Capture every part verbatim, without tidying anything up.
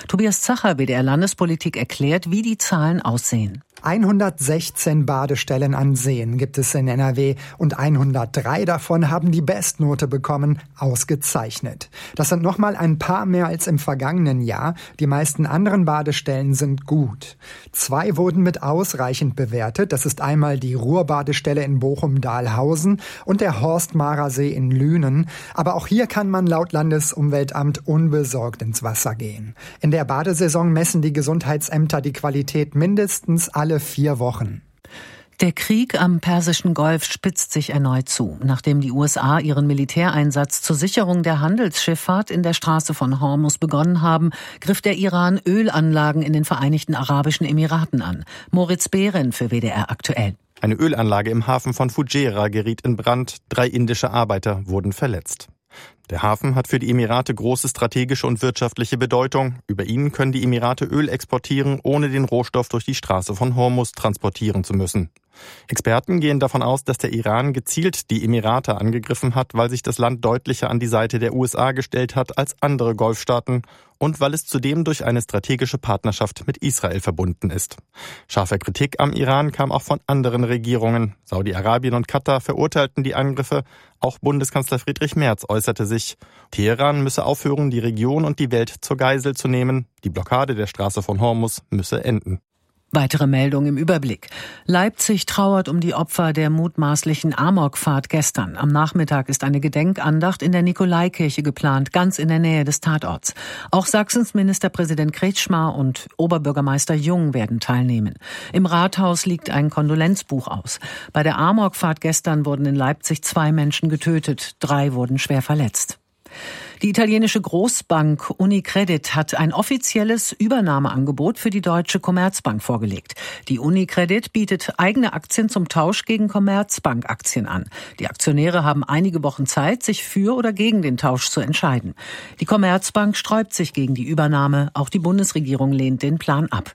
Tobias Zacher, B D R-Landespolitik, erklärt, wie die Zahlen aussehen. hundertsechzehn Badestellen an Seen gibt es in N R W und hundertdrei davon haben die Bestnote bekommen, ausgezeichnet. Das sind nochmal ein paar mehr als im vergangenen Jahr. Die meisten anderen Badestellen sind gut. Zwei wurden mit ausreichend bewertet. Das ist einmal die Ruhrbadestelle in Bochum-Dahlhausen und der Horstmarer See in Lünen. Aber auch hier kann man laut Landesumweltamt unbesorgt ins Wasser gehen. In der Badesaison messen die Gesundheitsämter die Qualität mindestens alle vier Wochen. Der Krieg am Persischen Golf spitzt sich erneut zu. Nachdem die U S A ihren Militäreinsatz zur Sicherung der Handelsschifffahrt in der Straße von Hormuz begonnen haben, griff der Iran Ölanlagen in den Vereinigten Arabischen Emiraten an. Moritz Behren für W D R aktuell. Eine Ölanlage im Hafen von Fujairah geriet in Brand. Drei indische Arbeiter wurden verletzt. Der Hafen hat für die Emirate große strategische und wirtschaftliche Bedeutung. Über ihn können die Emirate Öl exportieren, ohne den Rohstoff durch die Straße von Hormuz transportieren zu müssen. Experten gehen davon aus, dass der Iran gezielt die Emirate angegriffen hat, weil sich das Land deutlicher an die Seite der U S A gestellt hat als andere Golfstaaten und weil es zudem durch eine strategische Partnerschaft mit Israel verbunden ist. Scharfe Kritik am Iran kam auch von anderen Regierungen. Saudi-Arabien und Katar verurteilten die Angriffe. Auch Bundeskanzler Friedrich Merz äußerte sich. Teheran müsse aufhören, die Region und die Welt zur Geisel zu nehmen. Die Blockade der Straße von Hormuz müsse enden. Weitere Meldung im Überblick. Leipzig trauert um die Opfer der mutmaßlichen Amokfahrt gestern. Am Nachmittag ist eine Gedenkandacht in der Nikolaikirche geplant, ganz in der Nähe des Tatorts. Auch Sachsens Ministerpräsident Kretschmer und Oberbürgermeister Jung werden teilnehmen. Im Rathaus liegt ein Kondolenzbuch aus. Bei der Amokfahrt gestern wurden in Leipzig zwei Menschen getötet, drei wurden schwer verletzt. Die italienische Großbank Unicredit hat ein offizielles Übernahmeangebot für die Deutsche Commerzbank vorgelegt. Die Unicredit bietet eigene Aktien zum Tausch gegen Commerzbank-Aktien an. Die Aktionäre haben einige Wochen Zeit, sich für oder gegen den Tausch zu entscheiden. Die Commerzbank sträubt sich gegen die Übernahme. Auch die Bundesregierung lehnt den Plan ab.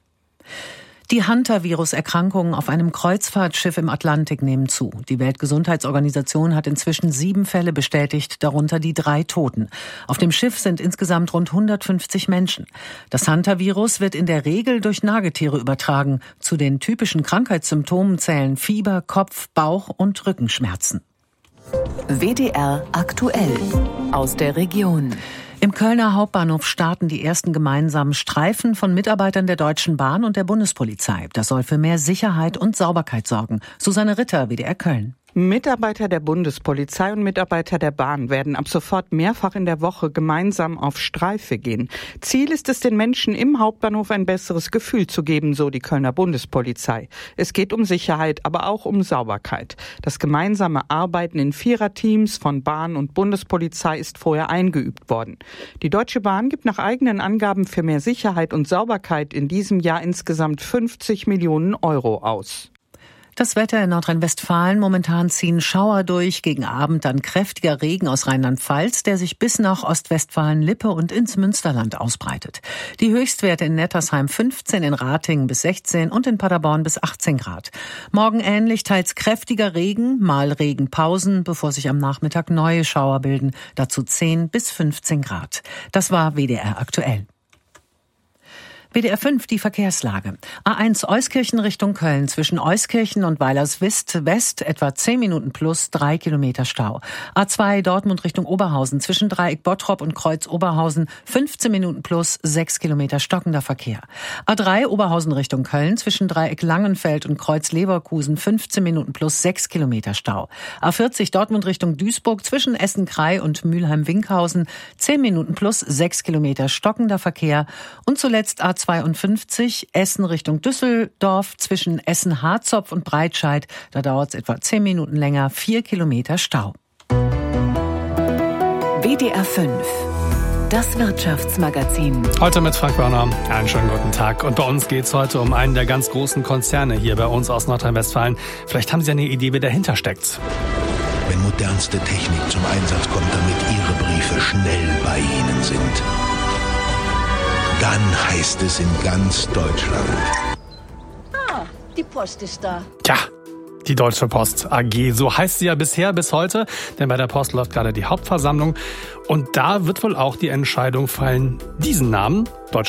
Die Hantavirus-Erkrankungen auf einem Kreuzfahrtschiff im Atlantik nehmen zu. Die Weltgesundheitsorganisation hat inzwischen sieben Fälle bestätigt, darunter die drei Toten. Auf dem Schiff sind insgesamt rund hundertfünfzig Menschen. Das Hantavirus wird in der Regel durch Nagetiere übertragen. Zu den typischen Krankheitssymptomen zählen Fieber, Kopf-, Bauch- und Rückenschmerzen. W D R aktuell aus der Region. Im Kölner Hauptbahnhof starten die ersten gemeinsamen Streifen von Mitarbeitern der Deutschen Bahn und der Bundespolizei. Das soll für mehr Sicherheit und Sauberkeit sorgen. Susanne Ritter, W D R Köln. Mitarbeiter der Bundespolizei und Mitarbeiter der Bahn werden ab sofort mehrfach in der Woche gemeinsam auf Streife gehen. Ziel ist es, den Menschen im Hauptbahnhof ein besseres Gefühl zu geben, so die Kölner Bundespolizei. Es geht um Sicherheit, aber auch um Sauberkeit. Das gemeinsame Arbeiten in Viererteams von Bahn und Bundespolizei ist vorher eingeübt worden. Die Deutsche Bahn gibt nach eigenen Angaben für mehr Sicherheit und Sauberkeit in diesem Jahr insgesamt fünfzig Millionen Euro aus. Das Wetter in Nordrhein-Westfalen. Momentan ziehen Schauer durch, gegen Abend dann kräftiger Regen aus Rheinland-Pfalz, der sich bis nach Ostwestfalen-Lippe und ins Münsterland ausbreitet. Die Höchstwerte in Nettersheim fünfzehn, in Ratingen bis sechzehn und in Paderborn bis achtzehn Grad. Morgen ähnlich, teils kräftiger Regen, mal Regenpausen, bevor sich am Nachmittag neue Schauer bilden. Dazu zehn bis fünfzehn Grad. Das war W D R aktuell. W D R fünf, die Verkehrslage. A eins Euskirchen Richtung Köln, zwischen Euskirchen und Weilerswist West etwa zehn Minuten plus, drei Kilometer Stau. A zwei Dortmund Richtung Oberhausen, zwischen Dreieck Bottrop und Kreuz Oberhausen, fünfzehn Minuten plus, sechs Kilometer stockender Verkehr. A drei Oberhausen Richtung Köln, zwischen Dreieck Langenfeld und Kreuz Leverkusen, fünfzehn Minuten plus, sechs Kilometer Stau. A vierzig Dortmund Richtung Duisburg, zwischen Essen-Krei und Mülheim-Winkhausen, zehn Minuten plus, sechs Kilometer stockender Verkehr. Und zuletzt A zweiundfünfzig Essen Richtung Düsseldorf, zwischen Essen-Harzopf und Breitscheid. Da dauert es etwa zehn Minuten länger, vier Kilometer Stau. W D R fünf, das Wirtschaftsmagazin. Heute mit Frank Börner. Einen schönen guten Tag. Und bei uns geht es heute um einen der ganz großen Konzerne hier bei uns aus Nordrhein-Westfalen. Vielleicht haben Sie eine Idee, wer dahinter steckt. Wenn modernste Technik zum Einsatz kommt, damit Ihre Briefe schnell bei Ihnen sind, dann heißt es in ganz Deutschland: Ah, die Post ist da. Tja, die Deutsche Post A G, so heißt sie ja bisher bis heute, denn bei der Post läuft gerade die Hauptversammlung und da wird wohl auch die Entscheidung fallen, diesen Namen, Deutsche